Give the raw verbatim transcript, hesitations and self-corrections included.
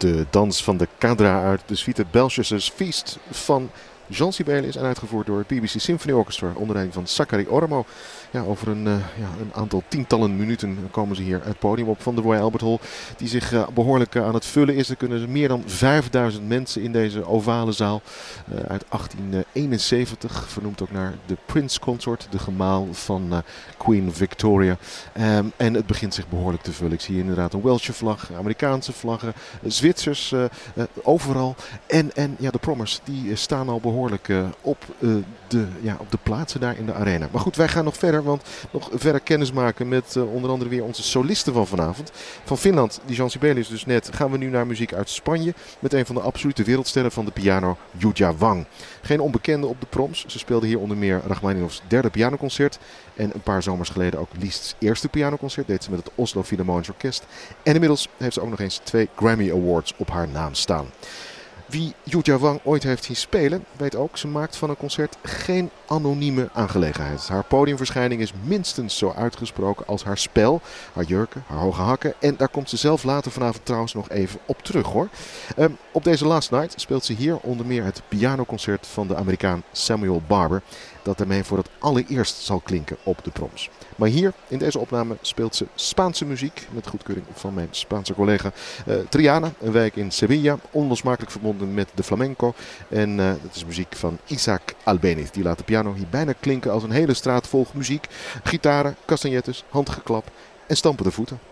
De dans van de Cadra uit de suite Belshazzar's Feast van Jean Sibelius en uitgevoerd door het B B C Symphony Orchestra onder leiding van Sakari Ormo. Ja, over een, uh, ja, een aantal tientallen minuten komen ze hier het podium op van de Royal Albert Hall. Die zich uh, behoorlijk uh, aan het vullen is. Er kunnen meer dan vijfduizend mensen in deze ovale zaal. Uh, uit achttien eenenzeventig. Vernoemd ook naar de Prince Consort. De gemaal van uh, Queen Victoria. Um, en het begint zich behoorlijk te vullen. Ik zie inderdaad een Welsh vlag. Amerikaanse vlaggen. Zwitsers. Uh, uh, overal. En, en ja, de Prommers. Die uh, staan al behoorlijk uh, op, uh, de, ja, op de plaatsen daar in de arena. Maar goed, wij gaan nog verder. Want nog verder kennis maken met uh, onder andere weer onze solisten van vanavond. Van Finland, die Jean Sibelius dus net, gaan we nu naar muziek uit Spanje. Met een van de absolute wereldsterren van de piano, Jujia Wang. Geen onbekende op de proms. Ze speelde hier onder meer Rachmaninoffs derde pianoconcert. En een paar zomers geleden ook Liszt's eerste pianoconcert. Deed ze met het Oslo Philharmonisch Orkest. En inmiddels heeft ze ook nog eens twee Grammy Awards op haar naam staan. Wie Jujia Wang ooit heeft zien spelen, weet ook, ze maakt van een concert geen anonieme aangelegenheid. Haar podiumverschijning is minstens zo uitgesproken als haar spel, haar jurken, haar hoge hakken. En daar komt ze zelf later vanavond trouwens nog even op terug hoor. Um, op deze Last Night speelt ze hier onder meer het pianoconcert van de Amerikaan Samuel Barber. Dat daarmee voor het allereerst zal klinken op de proms. Maar hier in deze opname speelt ze Spaanse muziek. Met goedkeuring van mijn Spaanse collega uh, Triana. Een wijk in Sevilla. Onlosmakelijk verbonden met de flamenco. En uh, dat is muziek van Isaac Albeniz. Die laat de piano hier bijna klinken als een hele straat vol muziek. Gitaren, castagnettes, handgeklap en stampende voeten.